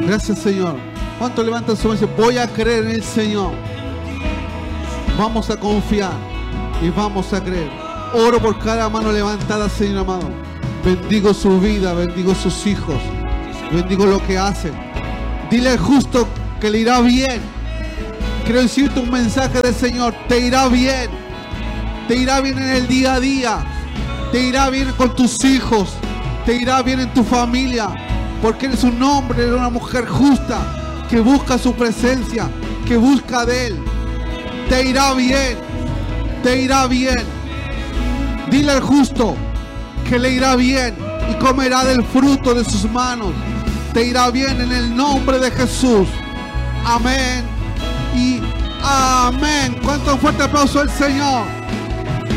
Gracias, Señor. ¿Cuánto levantan su mano y dicen, voy a creer en el Señor? Vamos a confiar y vamos a creer. Oro por cada mano levantada, Señor amado. Bendigo su vida, bendigo sus hijos, bendigo lo que hacen. Dile al justo que le irá bien. Quiero decirte un mensaje del Señor. Te irá bien. Te irá bien en el día a día. Te irá bien con tus hijos. Te irá bien en tu familia. Porque eres un hombre, eres una mujer justa, que busca su presencia, que busca de Él. Te irá bien. Te irá bien. Dile al justo que le irá bien y comerá del fruto de sus manos. Te irá bien en el nombre de Jesús. Amén y amén. ¿Cuánto fuerte aplauso al Señor?